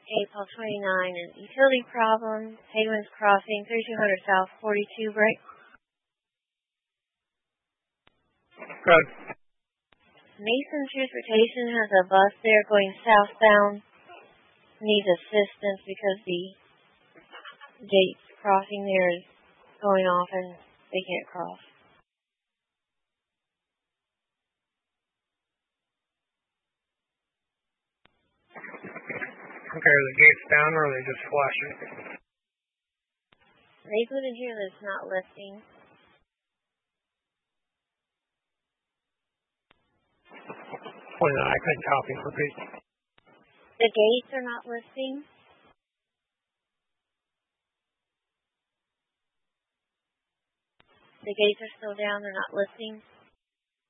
April 29 and utility problem, Haywins Crossing, 3200 South, 42 break. Good. Mason Transportation has a bus there going southbound. Needs assistance because the gate crossing there is going off and they can't cross. Okay, are the gates down or are they just flashing? They put in here that it's not lifting. I couldn't copy. Repeat. The gates are not lifting. The gates are still down, they're not lifting.